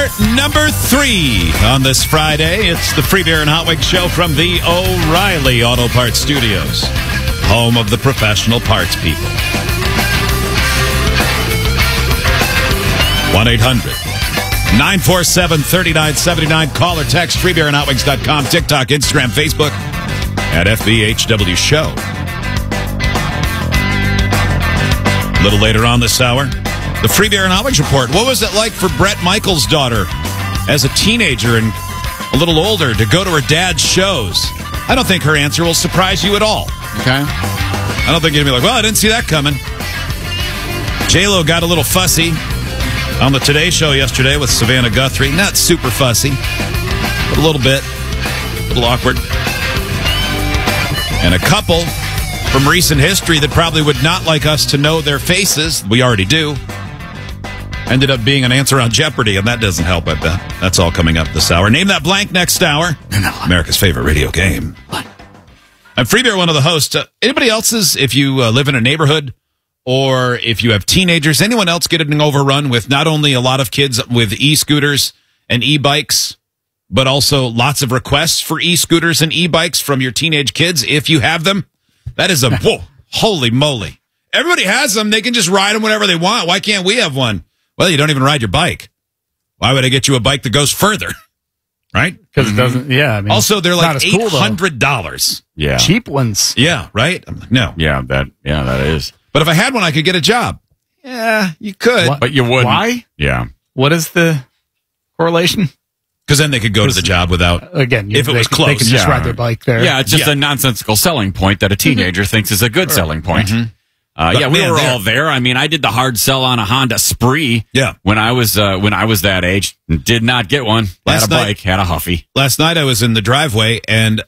number 3 on this Friday. It's the Free Beer and Hot Wings show from the O'Reilly Auto Parts Studios, home of the professional parts people. 1-800-947-3979. Call or text freebeerandhotwings.com, TikTok, Instagram, Facebook, at FBHW Show. A little later on this hour, the Free Beer and Hot Wings report. What was it like for Bret Michaels' daughter as a teenager and a little older to go to her dad's shows? I don't think her answer will surprise you at all. Okay. I don't think you'd be like, well, I didn't see that coming. J-Lo got a little fussy on the Today Show yesterday with Savannah Guthrie. Not super fussy, but a little bit. A little awkward. And a couple from recent history that probably would not like us to know their faces, we already do, ended up being an answer on Jeopardy, and that doesn't help, I bet. That's all coming up this hour. Name That Blank next hour. America's favorite radio game. I'm Free Beer, one of the hosts. Anybody else's, if you live in a neighborhood or if you have teenagers, anyone else getting overrun with not only a lot of kids with e-scooters and e-bikes, but also lots of requests for e-scooters and e-bikes from your teenage kids, if you have them? That is a, whoa, holy moly. Everybody has them. They can just ride them whenever they want. Why can't we have one? Well, you don't even ride your bike. Why would I get you a bike that goes further? Right? Because it doesn't, yeah. I mean, also, they're like $800. Cool, yeah. Cheap ones. Yeah, right? I'm like, no. Yeah, that is. But if I had one, I could get a job. Yeah, you could. But you wouldn't. Why? Yeah. What is the correlation? Because then they could go to the job without, again, if it was close. They can just ride their bike there. Yeah, it's just a nonsensical selling point that a teenager thinks is a good selling point. We were all there. I mean, I did the hard sell on a Honda Spree. Yeah. When I was that age, did not get one. Had a bike, had a Huffy. Last night I was in the driveway, and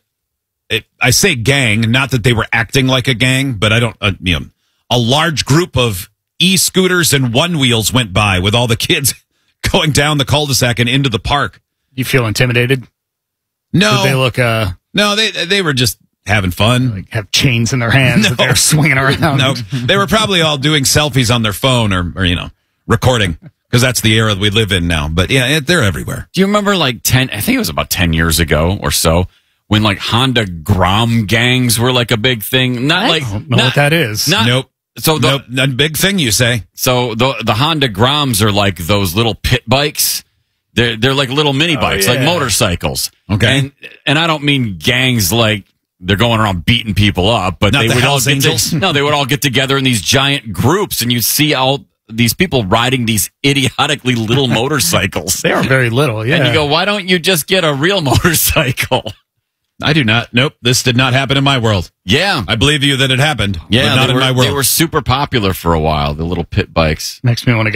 I say gang, not that they were acting like a gang, but I don't. A large group of e-scooters and one-wheels went by with all the kids going down the cul-de-sac and into the park. You feel intimidated? No. Did they look? No, they were just having fun. Like have chains in their hands that they're swinging around. No, they were probably all doing selfies on their phone or recording, because that's the era we live in now. But yeah, they're everywhere. Do you remember I think it was about 10 years ago or so, when like Honda Grom gangs were like a big thing? I don't know what that is. Nope. So nope, a big thing, you say. So the Honda Groms are like those little pit bikes. They're like little mini bikes, like motorcycles. Okay. And I don't mean gangs like they're going around beating people up, but they would all they would all get together in these giant groups, and you'd see all these people riding these idiotically little motorcycles. They are very little, yeah. And you go, why don't you just get a real motorcycle? I do not. Nope. This did not happen in my world. Yeah. I believe you that it happened. Yeah. But not in my world. They were super popular for a while, the little pit bikes. Makes me want to